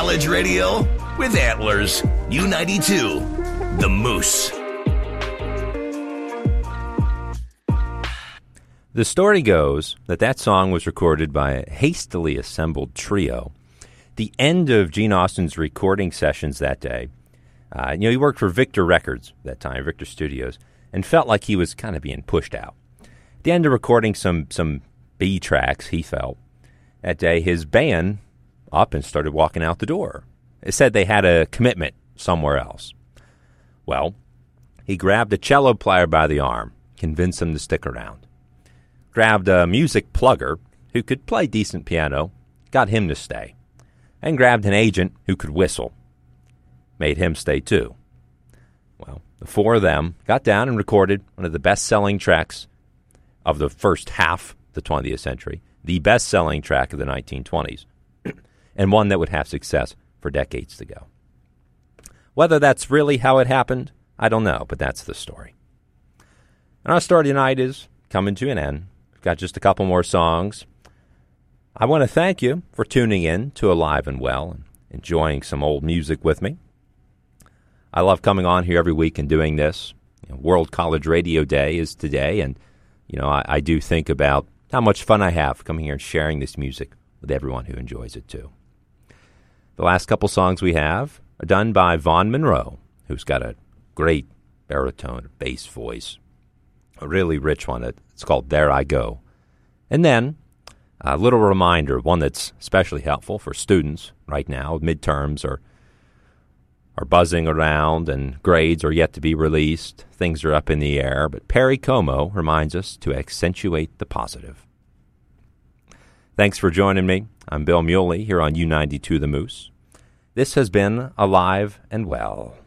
College Radio with Antlers, U92, The Moose. The story goes that song was recorded by a hastily assembled trio. The end of Gene Austin's recording sessions that day, he worked for Victor Records at that time, Victor Studios, and felt like he was kind of being pushed out. At the end of recording some B tracks, he felt, that day his band up and started walking out the door. It said they had a commitment somewhere else. Well, he grabbed a cello player by the arm, convinced him to stick around. Grabbed a music plugger who could play decent piano, got him to stay, and grabbed an agent who could whistle, made him stay too. Well, the four of them got down and recorded one of the best-selling tracks of the first half of the 20th century, the best-selling track of the 1920s, and one that would have success for decades to go. Whether that's really how it happened, I don't know, but that's the story. And our story tonight is coming to an end. Got just a couple more songs. I want to thank you for tuning in to Alive and Well and enjoying some old music with me. I love coming on here every week and doing this. World College Radio Day is today, and I do think about how much fun I have coming here and sharing this music with everyone who enjoys it too. The last couple songs we have are done by Vaughn Monroe, who's got a great baritone, bass voice, a really rich one. It's called There I Go. And then a little reminder, one that's especially helpful for students right now. Midterms are buzzing around and grades are yet to be released. Things are up in the air, but Perry Como reminds us to accentuate the positive. Thanks for joining me. I'm Bill Muley here on U92 The Moose. This has been Alive and Well.